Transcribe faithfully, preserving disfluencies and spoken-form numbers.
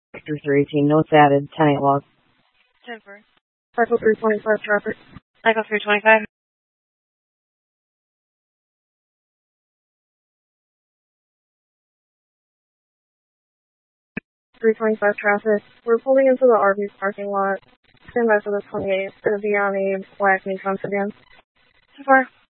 Sector three eighteen, notes added, ten eight log. ten four. Cycle three twenty-five traffic. Cycle three twenty-five. three twenty-five traffic. We're pulling into the Arby's parking lot. Stand by for the twenty-eight. It'll be on a black Nissan sedan. ten four.